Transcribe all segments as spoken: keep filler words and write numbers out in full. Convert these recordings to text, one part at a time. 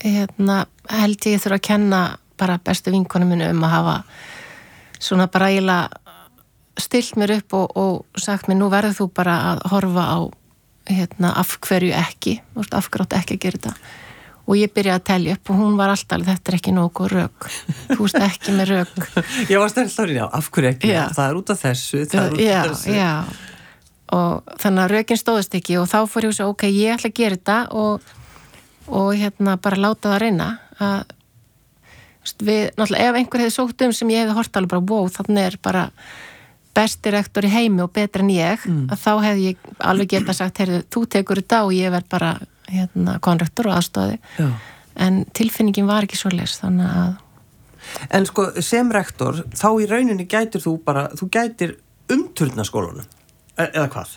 hérna, held ég þurfa að kenna bara bestu vinkonum minu um að hafa svona bara eiginlega stillt mér upp og, og sagt mér, nú verður þú bara að horfa á hérna, af hverju ekki, af hverju áttu ekki að gera þetta. Og ég byrjaði að telja upp og hún var alltaf, þetta er ekki nógu rök, þú veist ekki með rök. Ég var stærlega árið, já, af hverju ekki, já. Það er út af þessu, það er út já, af þessu. Já, og þannig að rökin stóðist ekki og þá fór ég að segja, ok, ég ætla að gera þetta og, og hérna bara láta það reyna. Að, við, náttúrulega, ef einhver hefði sótt um sem ég hefði hort alveg bara, wow, þannig er bara besti rektor í heimi og betra en ég, mm. að þá hefði ég alveg geta sagt, heyrðu, þú tekur þetta og ég verð bara hérna, konrektor og aðstoði. Já. En tilfinningin var ekki svoleiðis, þannig að... En sko, sem rektor, þá í rauninni gætir þú bara, þú gætir umturna skólanum, e eða hvað?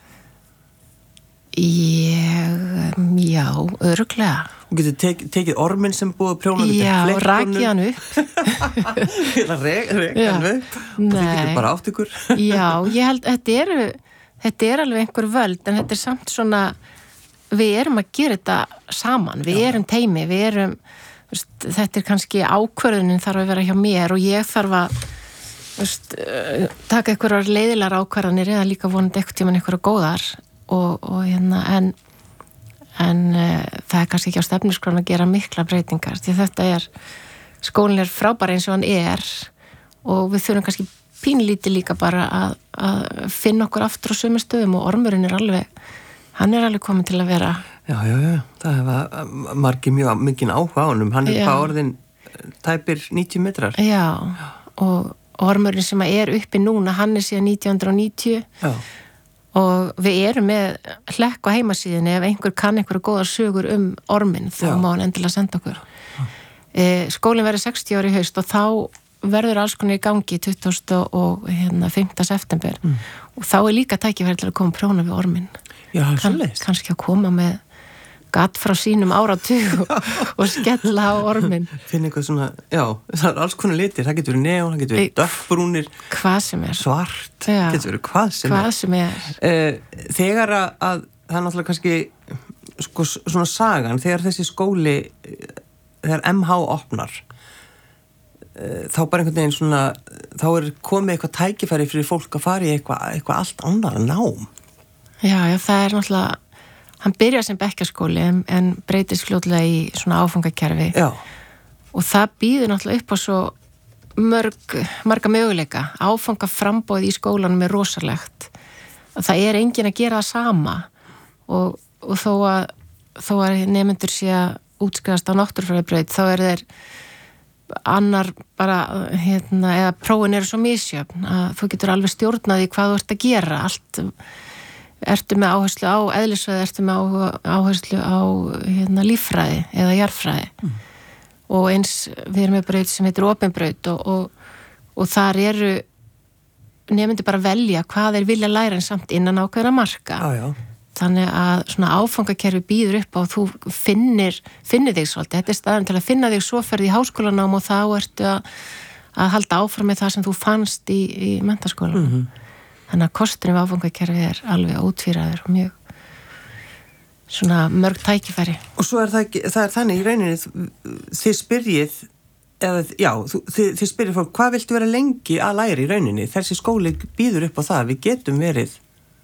Ég, já, örugglega. Þú getur tek, tekið orminn sem búið að prjóna við já, rakið hann upp. Rek, rek hann upp. Og þið getur bara átt ykkur. Já, ég held, þetta eru, þetta er alveg einhver völd, en þetta er samt svona, við erum að gera þetta saman, við já. Erum teimi, við erum, veist, þetta er kannski ákvörðunin þarf að vera hjá mér og ég þarf að, veist, taka einhverjar leiðilegar ákvarðanir eða líka vonandi eitthvað tímann einhverjar góðar og, og hérna, en en uh, það er kannski ekki á stefnuskrán að gera mikla breytingar því þetta er, skólinn er frábær eins og hann er og við þurfum kannski pínlítið líka bara að, að finna okkur aftur á sömu stöðum og ormurinn er alveg, hann er alveg komin til að vera. Já, já, já, það hefa margir mjög mikinn áhuga á honum, hann er bara orðin tæpir níutíu metrar. Já, og ormurinn sem er uppi núna, hann er síðan nítján hundruð níutíu. Já. Og við erum með hlekk á heimasíðinni ef einhver kann einhverja góðar sögur um orminn, þá já. Má hann endilega senda okkur. E, skólinn verður sextíu ára í haust og þá verður alls konar í gangi tuttugasta og fimmta september mm. og þá er líka tækifæri til að koma að prjóna við orminn. Já, kann, kannski að koma með gatt frá sínum áratug og, og skella á orminn. Finna eitthvað svona, já, það er alls konar litir, það getur verið neon, það getur verið dökkbrúnir, hvað sem er, svart, já, getur verið hvað sem hvað er. Sem er. Uh, þegar að, að, það er náttúrulega kannski, sko, svona sagan, þegar þessi skóli, þegar M H opnar, uh, þá bara einhvern veginn svona, þá er komið eitthvað tækifæri fyrir fólk að fara í eitthvað, eitthvað allt annar nám. Já, já, það er náttúrulega, hann byrjar sem bekkjarskóli en, en breytist fljótlega í svona áfangakerfi. Já. Og það býður náttúrulega upp á svo mörg, marga möguleika. Áfangaframboð í skólanum er rosalegt. Það er enginn að gera það sama og, og þó að, þó að nemendur sé að útskrifast á náttúrufræðibraut þá er þeir annar bara, hérna, eða prófin eru svo misjöfn að þú getur alveg stjórnaði hvað þú ert að gera, allt ertu með áherslu á eðlisfræði, ertu með áherslu á hérna, líffræði eða jarðfræði mm. og eins við erum með braut sem heitir opinbraut og, og, og þar eru nefndir bara velja hvað þeir vilja læra en samt innan ákveðna marka. Já, já. Þannig að svona áfangakerfi býður upp á og þú finnir, finnir þig svolítið, þetta er staðan til að finna þig svo ferð í háskólanám og þá ertu að, að halda áfram með það sem þú fannst í, í menntaskólanum. Mm-hmm. Þannig að kosturinn af áfangakerfi er alveg ótvíræður og mjög svona mörg tækifæri. Og svo er það, ekki, það er þannig í rauninni þið spyrjið, eða, já, þið, þið spyrjið fólk, hvað viltu vera lengi að læra í rauninni? Þessi skóli býður upp á það, við getum verið,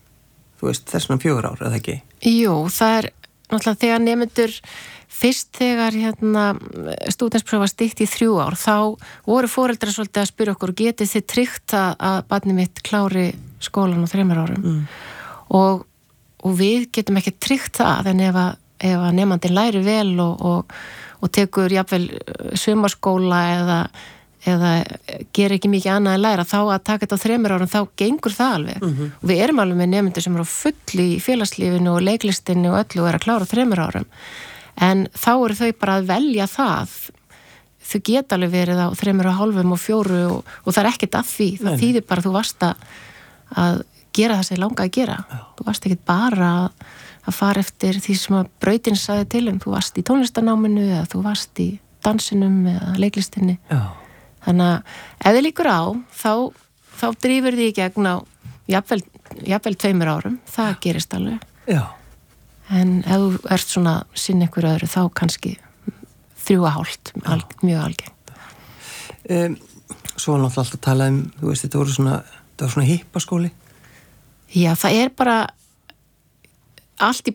þú veist, þessum fjögur ár, eða ekki? Jú, það er náttúrulega þegar nemendur, fyrst þegar hérna, stúdentsprófa stytt í þrjú ár, þá voru foreldrar svolítið að spyrja okkur, getið þið tryggt að, að barnið mitt klári skólan á þremur árum mm. og, og við getum ekki tryggt það en ef að, ef að nemandinn læri vel og, og, og tekur jafnvel sumarskóla eða, eða gerir ekki mikið annað en læra þá að taka þetta á þremur árum, þá gengur það alveg mm-hmm. og við erum alveg með nemendur sem eru á fulli í félagslífinu og leiklistinni og öllu og er að klára á þremur árum en þá eru þau bara að velja það þau geta alveg verið á þremur og hálfum og fjóru og, og það er ekkert að því það Nei. Þýðir bara að þú varst að, að gera það sem langa að gera Já. Þú varst ekkert bara að, að fara eftir því sem að brautin sagði til um þú varst í tónlistanáminu eða þú varst í dansinum eða leiklistinni Já. Þannig að ef þið líkur á þá, þá drífur þið í gegn á jafnvel, jafnvel tveimur árum það gerist alveg Já. En ef þú ert svona sinn einhver öðru þá kannski þrjú og hálft, al, mjög algengt. Um, svo var náttúrulega alltaf að tala um, þú veist, þetta voru svona, þetta var svona hippaskóli. Já, það er bara allt í